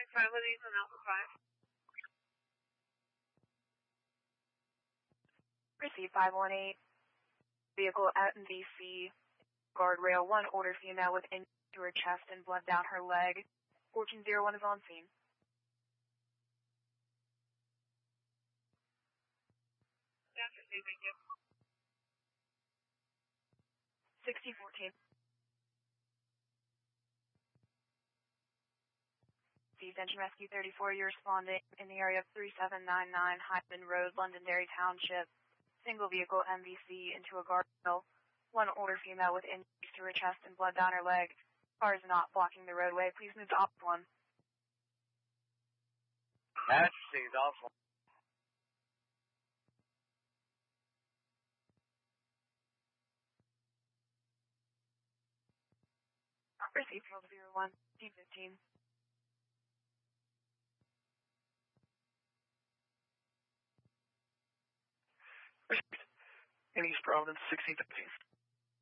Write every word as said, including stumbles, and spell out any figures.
Tranquilities and Alpha five. Receive five one eight. Vehicle at M V C. Guardrail one, order female with injury to her chest and blood down her leg. fourteen zero one is on scene. That's received, thank you. sixty fourteen. Seized Engine Rescue thirty-four, you're responding in the area of three seven nine nine Hyman Road, Londonderry Township. Single vehicle M V C into a guardrail. One older female with injuries to her chest and blood down her leg. Car is not blocking the roadway. Please move to op one. That's received, awful. Receive twelve zero one, T fifteen. In East Providence, sixteen fifteen.